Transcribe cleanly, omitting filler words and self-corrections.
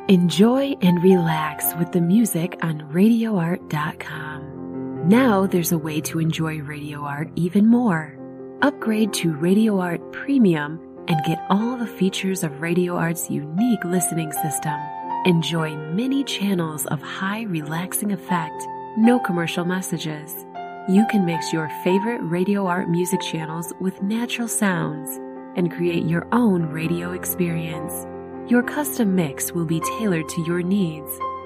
Enjoy and relax with the music on RadioArt.com. Now there's a way to enjoy Radio Art even more. Upgrade to Radio Art Premium and get all the features of Radio Art's unique listening system. Enjoy many channels of high relaxing effect, no commercial messages. You can mix your favorite Radio Art music channels with natural sounds and create your own radio experience. Your custom mix will be tailored to your needs